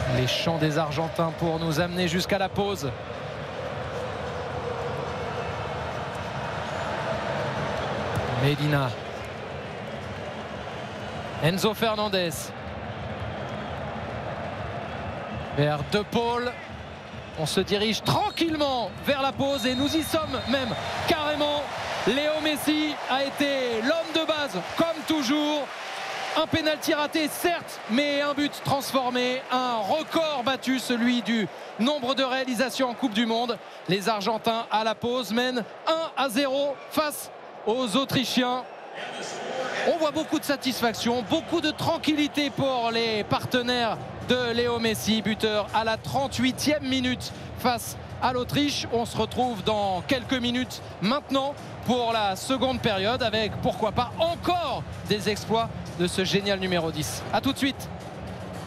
Les chants des Argentins pour nous amener jusqu'à la pause. Medina. Enzo Fernandez. Vers De Paul. On se dirige tranquillement vers la pause et nous y sommes même carrément. Léo Messi a été l'homme de base comme toujours. Un pénalty raté certes, mais un but transformé, un record battu, celui du nombre de réalisations en Coupe du Monde. Les Argentins à la pause mènent 1-0 face aux Autrichiens. On voit beaucoup de satisfaction, beaucoup de tranquillité pour les partenaires de Léo Messi, buteur à la 38e minute face à l'Autriche. On se retrouve dans quelques minutes maintenant pour la seconde période avec pourquoi pas encore des exploits de ce génial numéro 10. A tout de suite.